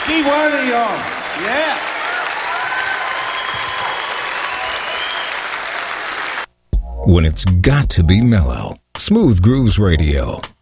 Steve Wonder, y'all. Yeah. When it's got to be mellow, Smooth Grooves Radio.